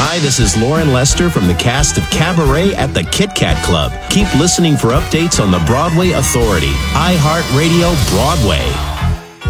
Hi, this is Lauren Lester from the cast of Cabaret at the Kit Kat Club. Keep listening for updates on the Broadway Authority, iHeartRadio Broadway.